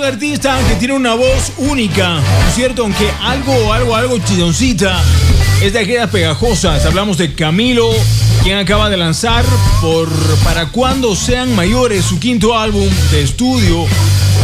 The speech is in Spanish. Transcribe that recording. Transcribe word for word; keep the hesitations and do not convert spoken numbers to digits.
artista que tiene una voz única, ¿no es cierto? Aunque algo, algo, algo chilloncita. Es de aquellas pegajosas. Hablamos de Camilo, quien acaba de lanzar por Para Cuando Sean Mayores, su quinto álbum de estudio.